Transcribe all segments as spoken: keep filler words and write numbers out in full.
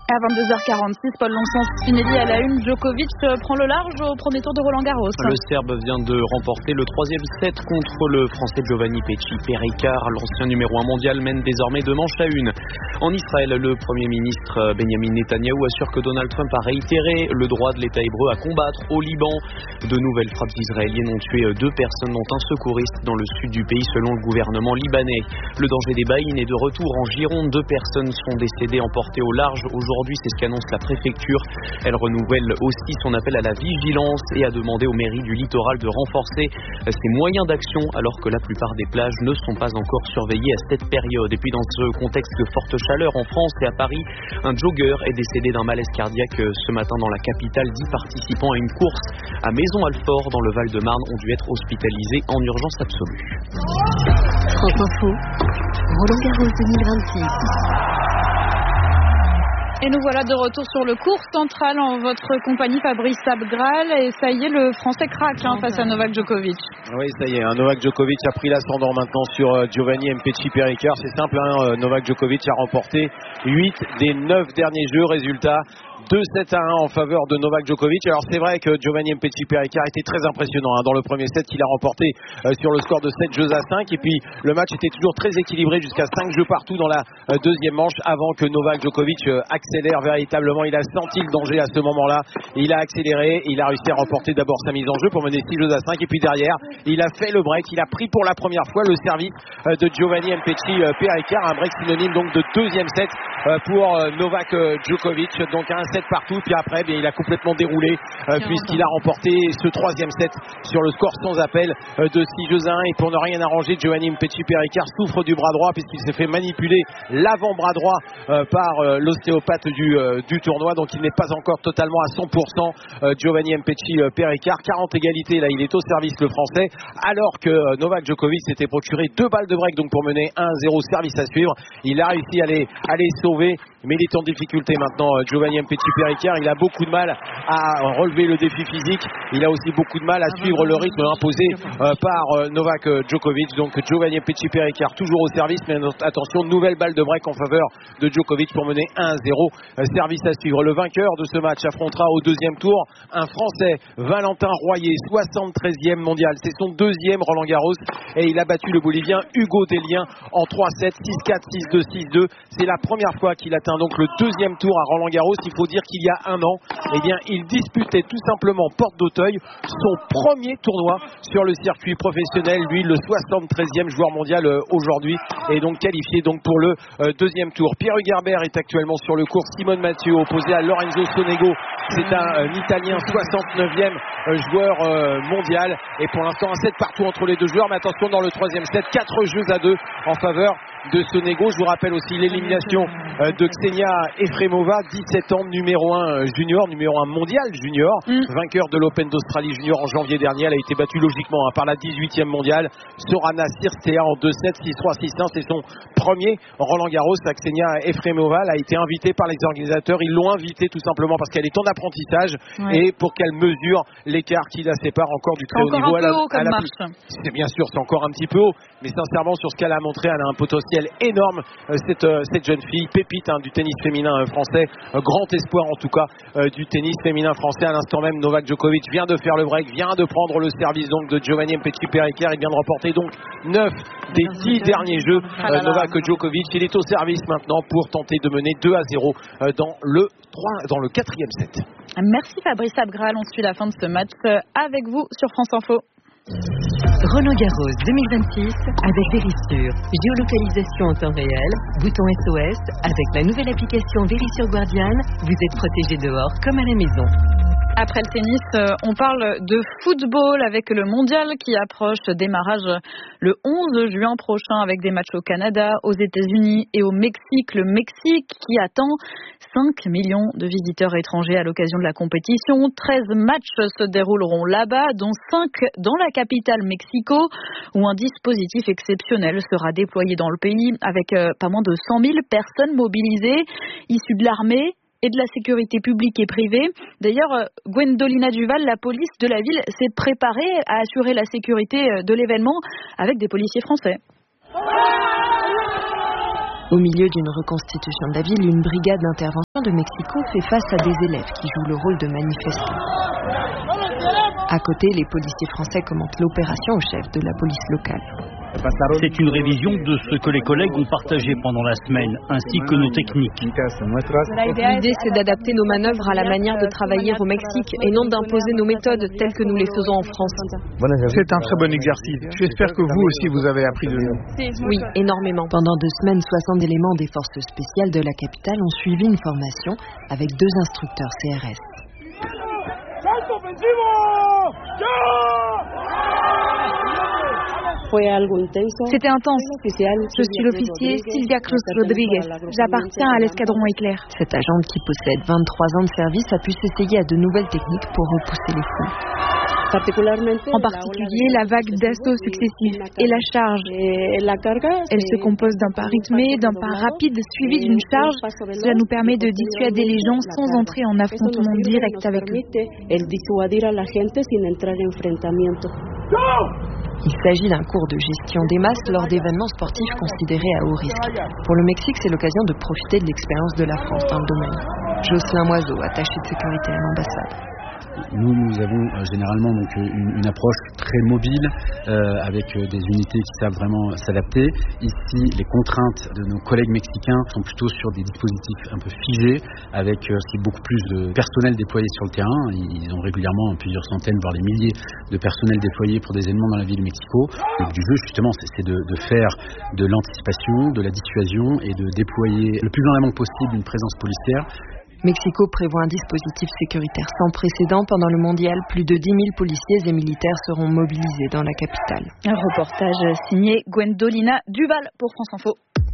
À vingt-deux heures quarante-six, Paul Longchamp Spinelli à la une. Djokovic prend le large au premier tour de Roland-Garros. Le Serbe vient de remporter le troisième set contre le Français Giovanni Pecci Pericard. L'ancien numéro un mondial mène désormais deux manches à une. En Israël, le Premier ministre Benjamin Netanyahou assure que Donald Trump a réitéré le droit de l'État hébreu à combattre au Liban. De nouvelles frappes israéliennes ont tué deux personnes, dont un secouriste dans le sud du pays selon le gouvernement libanais. Le danger des baïnes est de retour en Gironde. Deux personnes sont décédées emportées au large aujourd'hui. Aujourd'hui, c'est ce qu'annonce la préfecture. Elle renouvelle aussi son appel à la vigilance et a demandé aux mairies du littoral de renforcer ses moyens d'action alors que la plupart des plages ne sont pas encore surveillées à cette période. Et puis dans ce contexte de forte chaleur en France et à Paris, un jogger est décédé d'un malaise cardiaque ce matin dans la capitale. Dix participants à une course à Maison-Alfort dans le Val-de-Marne ont dû être hospitalisés en urgence absolue. France Info, Roland-Garros deux mille vingt-six. Et nous voilà de retour sur le court central en votre compagnie, Fabrice Abgral. Et ça y est, le Français craque hein, face à Novak Djokovic. Oui, ça y est, hein, Novak Djokovic a pris l'ascendant maintenant sur euh, Giovanni Mpetshi Pericard. C'est simple, hein, Novak Djokovic a remporté huit des neuf derniers jeux. Résultat, deux sept à un en faveur de Novak Djokovic. Alors c'est vrai que Giovanni Mpetshi Pericard était très impressionnant hein, dans le premier set qu'il a remporté euh, sur le score de sept jeux à cinq. Et puis le match était toujours très équilibré jusqu'à cinq jeux partout dans la euh, deuxième manche avant que Novak Djokovic euh, accélère véritablement. Il a senti le danger à ce moment-là. Il a accéléré. Il a réussi à remporter d'abord sa mise en jeu pour mener six jeux à cinq. Et puis derrière, il a fait le break. Il a pris pour la première fois le service euh, de Giovanni Mpetshi euh, Pericard. Un break synonyme donc de deuxième set euh, pour euh, Novak euh, Djokovic. Donc un set partout, puis après bien, il a complètement déroulé euh, puisqu'il a remporté ce troisième set sur le score sans appel euh, de six jeux à un. Et pour ne rien arranger, Giovanni Mpetshi Pericard souffre du bras droit puisqu'il s'est fait manipuler l'avant-bras droit euh, par euh, l'ostéopathe du, euh, du tournoi, donc il n'est pas encore totalement à cent pour cent euh, Giovanni Mpetshi euh, Pericard. quarante égalités, là il est au service le français, alors que euh, Novak Djokovic s'était procuré deux balles de break donc pour mener un zéro, service à suivre. Il a réussi à les, à les sauver, mais il est en difficulté maintenant euh, Giovanni Mpetshi Pericard. Il a beaucoup de mal à relever le défi physique. Il a aussi beaucoup de mal à suivre le rythme imposé euh, par euh, Novak euh, Djokovic. Donc Giovanni Mpetshi Pericard toujours au service, mais attention, nouvelle balle de break en faveur de Djokovic pour mener un zéro. Euh, service à suivre. Le vainqueur de ce match affrontera au deuxième tour un Français, Valentin Royer, soixante-treizième mondial. C'est son deuxième Roland-Garros et il a battu le Bolivien Hugo Dellien en trois sept, six quatre, six deux, six deux. C'est la première fois qu'il atteint donc le deuxième tour à Roland-Garros. Il faut dire qu'il y a un an, eh bien, il disputait tout simplement Porte d'Auteuil, son premier tournoi sur le circuit professionnel. Lui, le soixante-treizième joueur mondial euh, aujourd'hui, est donc qualifié donc pour le euh, deuxième tour. Pierre Hugerbert est actuellement sur le court. Simone Mathieu opposé à Lorenzo Sonego. C'est un, un Italien soixante-neuvième euh, joueur euh, mondial. Et pour l'instant, un set partout entre les deux joueurs. Mais attention, dans le troisième set, quatre jeux à deux en faveur de Sonego. Je vous rappelle aussi l'élimination euh, de Ksenia Efremova, dix-sept ans, numéro un euh, junior, numéro un mondial junior, mm. vainqueur de l'Open d'Australie junior en janvier dernier. Elle a été battue logiquement hein, par la dix-huitième mondiale, Sorana Cirstea, en deux sept, six trois, six un. C'est son premier Roland Garros. Ksenia Efremova. Elle a été invitée par les organisateurs. Ils l'ont invitée tout simplement parce qu'elle est en apprentissage, ouais. et pour qu'elle mesure l'écart qui la sépare encore du très haut niveau. C'est encore un peu haut comme marche. C'est bien sûr, c'est encore un petit peu haut, mais sincèrement sur ce qu'elle a montré, elle a un potentiel énorme, euh, cette, euh, cette jeune fille, pépite hein, du tennis féminin euh, français, euh, grand espoir en tout cas euh, du tennis féminin français. À l'instant même, Novak Djokovic vient de faire le break, vient de prendre le service donc de Giovanni Mpetshi Pericard. Il vient de remporter donc neuf des dix derniers jeux. Euh, Novak Djokovic, il est au service maintenant pour tenter de mener deux à zéro euh, dans le trois, dans le quatrième set. Merci Fabrice Abgral, on suit la fin de ce match avec vous sur France Info. Roland-Garros deux mille vingt-six avec Verisure. Géolocalisation en temps réel, bouton S O S. Avec la nouvelle application Verisure Guardian, vous êtes protégé dehors comme à la maison. Après le tennis, on parle de football avec le mondial qui approche. Démarrage le onze juin prochain avec des matchs au Canada, aux États-Unis et au Mexique. Le Mexique qui attend cinq millions de visiteurs étrangers à l'occasion de la compétition. treize matchs se dérouleront là-bas, dont cinq dans la capitale Mexico, où un dispositif exceptionnel sera déployé dans le pays avec pas moins de cent mille personnes mobilisées, issues de l'armée et de la sécurité publique et privée. D'ailleurs, Gwendolina Duval, la police de la ville, s'est préparée à assurer la sécurité de l'événement avec des policiers français. Au milieu d'une reconstitution de la ville, une brigade d'intervention de Mexico fait face à des élèves qui jouent le rôle de manifestants. À côté, les policiers français commentent l'opération au chef de la police locale. C'est une révision de ce que les collègues ont partagé pendant la semaine, ainsi que nos techniques. L'idée, c'est d'adapter nos manœuvres à la manière de travailler au Mexique et non d'imposer nos méthodes telles que nous les faisons en France. C'est un très bon exercice. J'espère que vous aussi, vous avez appris de nous. Oui, énormément. Pendant deux semaines, soixante éléments des forces spéciales de la capitale ont suivi une formation avec deux instructeurs C R S. C'était intense. Je suis l'officier Silvia Cruz Rodriguez. J'appartiens à l'escadron éclair. Cette agente qui possède vingt-trois ans de service a pu s'essayer à de nouvelles techniques pour repousser les foules. En particulier la vague d'assauts successifs et la charge. Elle se compose d'un pas rythmé, d'un pas rapide suivi d'une charge. Cela nous permet de dissuader les gens sans entrer en affrontement direct avec eux. Il s'agit d'un cours de gestion des masses lors d'événements sportifs considérés à haut risque. Pour le Mexique, c'est l'occasion de profiter de l'expérience de la France dans le domaine. Jocelyn Moiseau, attaché de sécurité à l'ambassade. Nous, nous avons euh, généralement donc, une, une approche très mobile euh, avec euh, des unités qui savent vraiment s'adapter. Ici, les contraintes de nos collègues mexicains sont plutôt sur des dispositifs un peu figés avec euh, beaucoup plus de personnel déployé sur le terrain. Ils ont régulièrement plusieurs centaines, voire des milliers de personnel déployés pour des événements dans la ville de Mexico. Le but du jeu, justement, c'est, c'est de, de faire de l'anticipation, de la dissuasion et de déployer le plus en amont possible une présence policière. Mexico prévoit un dispositif sécuritaire sans précédent. Pendant le mondial, plus de dix mille policiers et militaires seront mobilisés dans la capitale. Un reportage signé Gwendolina Duval pour France Info.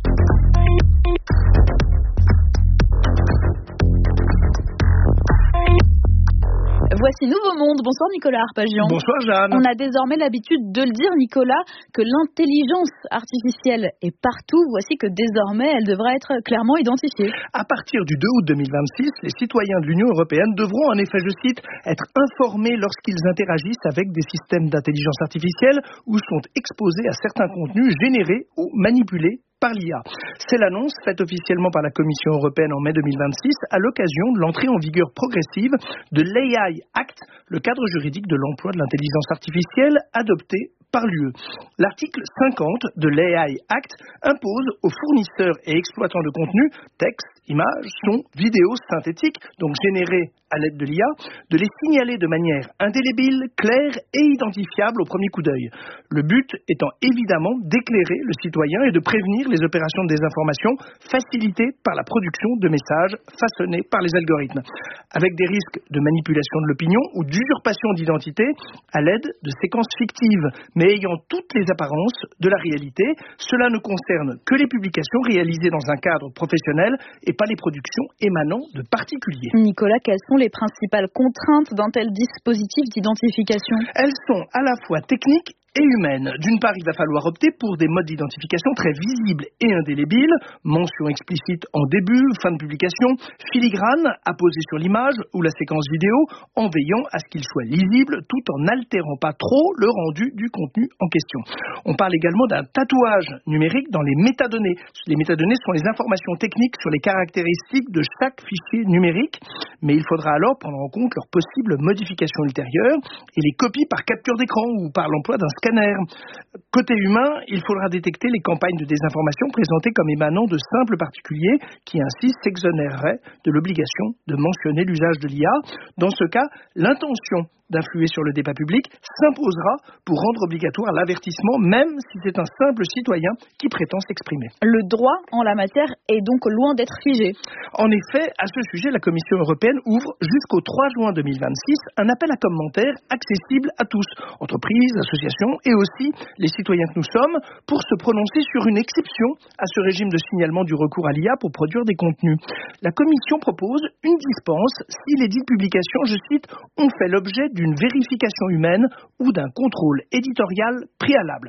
Voici Nouveau Monde. Bonsoir Nicolas Arpagian. Bonsoir Jeanne. On a désormais l'habitude de le dire, Nicolas, que l'intelligence artificielle est partout. Voici que désormais, elle devra être clairement identifiée. À partir du deux août deux mille vingt-six, les citoyens de l'Union européenne devront en effet, je cite, être informés lorsqu'ils interagissent avec des systèmes d'intelligence artificielle ou sont exposés à certains contenus générés ou manipulés par l'I A. C'est l'annonce faite officiellement par la Commission européenne en mai deux mille vingt-six à l'occasion de l'entrée en vigueur progressive de l'A I Act, le cadre juridique de l'emploi de l'intelligence artificielle adopté par l'U E. L'article cinquante de l'A I Act impose aux fournisseurs et exploitants de contenu, texte, images, sons, vidéos synthétiques, donc générés à l'aide de l'I A, de les signaler de manière indélébile, claire et identifiable au premier coup d'œil. Le but étant évidemment d'éclairer le citoyen et de prévenir les opérations de désinformation facilitées par la production de messages façonnés par les algorithmes, avec des risques de manipulation de l'opinion ou d'usurpation d'identité à l'aide de séquences fictives, mais ayant toutes les apparences de la réalité. Cela ne concerne que les publications réalisées dans un cadre professionnel et pas les productions émanant de particuliers. Nicolas, quelles sont les principales contraintes d'un tel dispositif d'identification ? Elles sont à la fois techniques et humaine. D'une part, il va falloir opter pour des modes d'identification très visibles et indélébiles, mention explicite en début, fin de publication, filigrane apposée sur l'image ou la séquence vidéo, en veillant à ce qu'il soit lisible tout en n'altérant pas trop le rendu du contenu en question. On parle également d'un tatouage numérique dans les métadonnées. Les métadonnées sont les informations techniques sur les caractéristiques de chaque fichier numérique, mais il faudra alors prendre en compte leurs possibles modifications ultérieures et les copies par capture d'écran ou par l'emploi d'un scanner. Côté humain, il faudra détecter les campagnes de désinformation présentées comme émanant de simples particuliers qui ainsi s'exonéreraient de l'obligation de mentionner l'usage de l'I A. Dans ce cas, l'intention d'influer sur le débat public s'imposera pour rendre obligatoire l'avertissement, même si c'est un simple citoyen qui prétend s'exprimer. Le droit en la matière est donc loin d'être figé. En effet, à ce sujet, la Commission européenne ouvre jusqu'au trois juin deux mille vingt-six un appel à commentaires accessible à tous, entreprises, associations et aussi les citoyens que nous sommes, pour se prononcer sur une exception à ce régime de signalement du recours à l'I A pour produire des contenus. La Commission propose une dispense si les dites publications, je cite, ont fait l'objet d'une vérification humaine ou d'un contrôle éditorial préalable.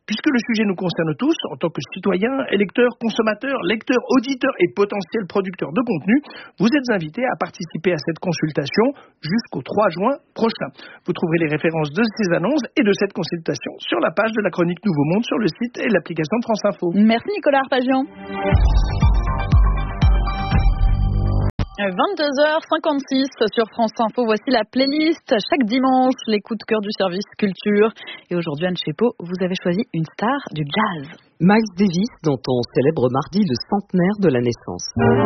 Puisque le sujet nous concerne tous, en tant que citoyens, électeurs, consommateurs, lecteurs, auditeurs et potentiels producteurs de contenu, vous êtes invités à participer à cette consultation jusqu'au trois juin prochain. Vous trouverez les références de ces annonces et de cette consultation sur la page de la chronique Nouveau Monde sur le site et l'application de France Info. Merci Nicolas Arpagian. vingt-deux heures cinquante-six sur France Info, voici la playlist. Chaque dimanche, les coups de cœur du service culture. Et aujourd'hui, Anne Chepeau, vous avez choisi une star du jazz. Miles Davis, dont on célèbre mardi le centenaire de la naissance.